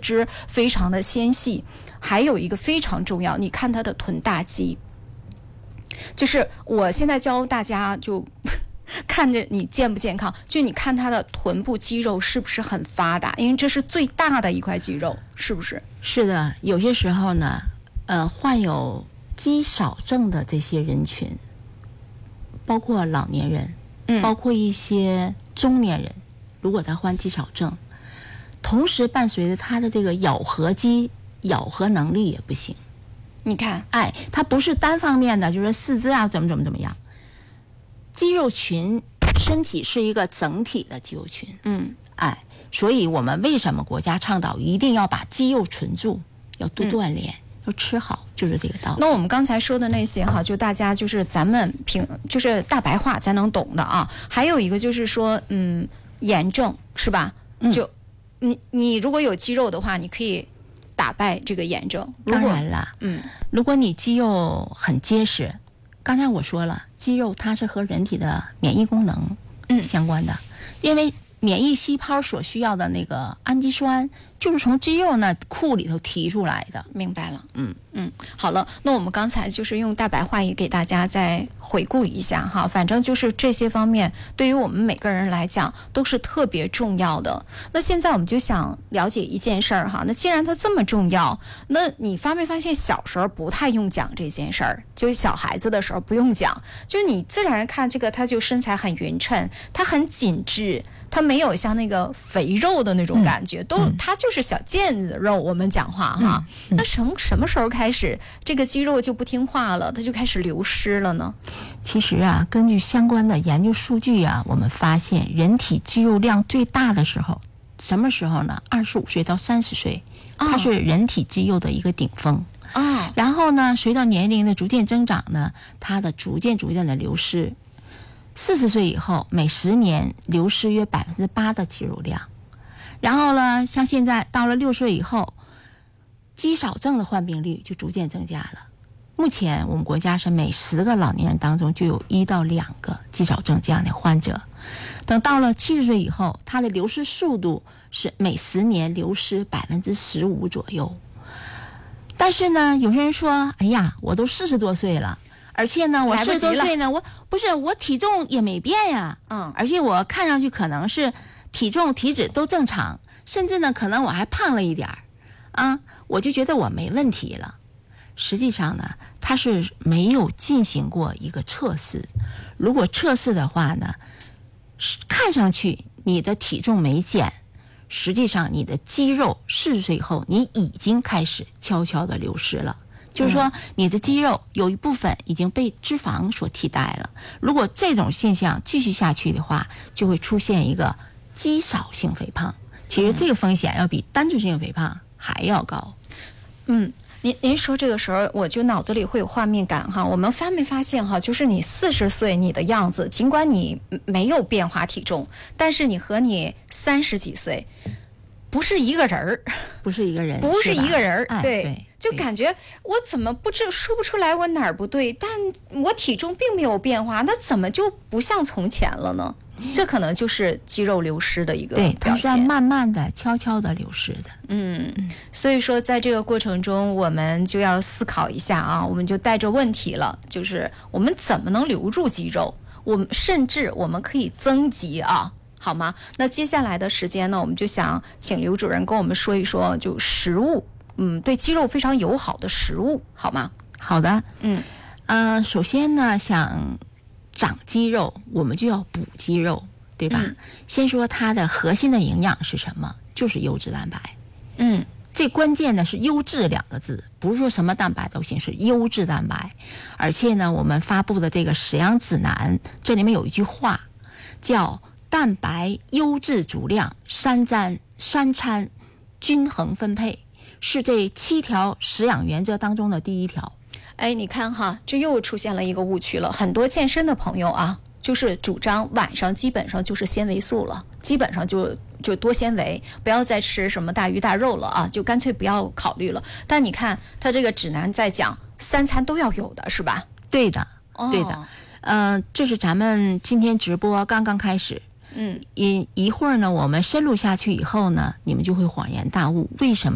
肢非常的纤细。还有一个非常重要，你看他的臀大肌，就是我现在教大家就看着你健不健康，就你看他的臀部肌肉是不是很发达，因为这是最大的一块肌肉，是不是？ 是的，有些时候呢，患有肌少症的这些人群，包括老年人，包括一些中年人，如果他患肌少症，同时伴随着他的这个咬合能力也不行。 你看， 它不是单方面的，就是四肢啊怎么样。肌肉群，身体是一个整体的肌肉群。所以我们为什么国家倡导一定要把肌肉存住，要多锻炼，要吃好，就是这个道理。 那我们刚才说的那些哈，就大家就是咱们就是大白话咱能懂的啊。还有一个就是说，炎症是吧？就你如果有肌肉的话，你可以打败这个炎症。 当然了，如果你肌肉很结实，刚才我说了，肌肉它是和人体的免疫功能相关的，因为免疫细胞所需要的那个氨基酸就是从肌肉那库里头提出来的。 明白了。好了，那我们刚才就是用大白话也给大家再回顾一下哈，反正就是这些方面对于我们每个人来讲都是特别重要的。那现在我们就想了解一件事儿哈，那既然它这么重要，那你发没发现小时候不太用讲这件事儿，就小孩子的时候不用讲，就你自然看这个他就身材很匀称，他很紧致，他没有像那个肥肉的那种感觉，他就是小腱子肉，我们讲话哈。那什么时候开始这个肌肉就不听话了，它就开始流失了呢？ 其实啊，根据相关的研究数据啊，我们发现人体肌肉量最大的时候，什么时候呢？25岁到30岁，它是人体肌肉的一个顶峰。然后呢，随着年龄的逐渐增长呢，它的逐渐的流失。40岁以后，每10年流失约8%的肌肉量。然后呢，像现在到了6岁以后，肌少症的患病率就逐渐增加了。目前我们国家是每10个老年人当中就有1到2个肌少症这样的患者。等到了70岁以后，它的流失速度是每10年流失15%左右。但是呢，有些人说，哎呀，我都40多岁了，而且呢，我40多岁呢，我体重也没变呀，而且我看上去可能是体重体脂都正常，甚至呢，可能我还胖了一点儿，我就觉得我没问题了。实际上呢，它是没有进行过一个测试。如果测试的话呢，看上去你的体重没减，实际上你的肌肉40岁以后，你已经开始悄悄的流失了。就是说，你的肌肉有一部分已经被脂肪所替代了。如果这种现象继续下去的话，就会出现一个肌少性肥胖。其实这个风险要比单纯性肥胖还要高。 您说这个时候，我就脑子里会有画面感哈。我们发没发现哈，就是你40岁你的样子，尽管你没有变化体重，但是你和你30几岁不是一个人儿， 不是一个人， 对，就感觉我怎么说不出来我哪儿不对，但我体重并没有变化，那怎么就不像从前了呢？这可能就是肌肉流失的一个表现。对， 它是慢慢的、悄悄的流失的。 所以说在这个过程中，我们就要思考一下啊，我们就带着问题了，就是我们怎么能留住肌肉？甚至我们可以增肌啊，好吗？那接下来的时间呢，我们就想请刘主任跟我们说一说，就食物，对肌肉非常友好的食物，好吗？ 好的，首先呢，想长肌肉，我们就要补肌肉，对吧？先说它的核心的营养是什么？就是优质蛋白。最关键的是优质2个字，不是说什么蛋白都行，是优质蛋白。而且呢，我们发布的这个食养指南，这里面有一句话叫蛋白优质足量三餐均衡分配，是这7条食养原则当中的第1条。 你看哈，这又出现了一个误区了。很多健身的朋友啊，就是主张晚上基本上就是纤维素了，基本上就多纤维，不要再吃什么大鱼大肉了啊，就干脆不要考虑了。但你看他这个指南在讲3餐都要有的，是吧？ 对的，对的。这是咱们今天直播刚刚开始。一会儿呢，我们深入下去以后呢，你们就会恍然大悟，为什么